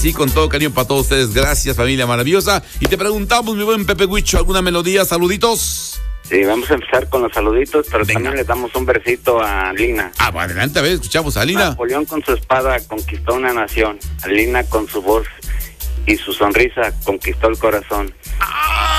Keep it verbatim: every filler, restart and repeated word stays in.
Sí, con todo cariño para todos ustedes. Gracias, familia maravillosa. Y te preguntamos, mi buen Pepe Huicho, ¿alguna melodía? Saluditos. Sí, vamos a empezar con los saluditos, pero Venga. también le damos un versito a Lina. Ah, bueno, adelante, a ver, escuchamos a Lina. Napoleón con su espada conquistó una nación. A Lina con su voz y su sonrisa conquistó el corazón.